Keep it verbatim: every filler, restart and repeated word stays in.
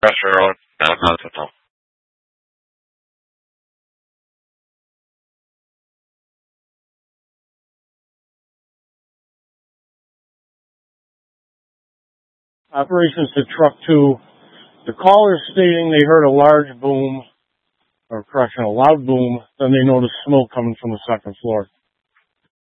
Pressure road, downtown Toronto. Operations to truck two. The caller stating they heard a large boom, or correction, a loud boom, then they noticed smoke coming from the second floor.